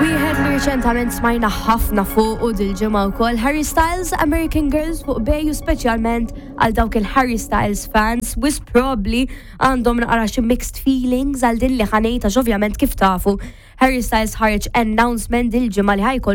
Wieħed li reċentament smajna ħafna fuq u dil-ġimgħa wkoll Harry Styles American Girls fuq bejju speċjalment għal dawk il-Harry Styles fans wis probably għandhom naqra xi mixed feelings għal din li ħanejta ovvjament kif tafu Harry Styles ħareġ announcement dil-ġimgħa li ħajkol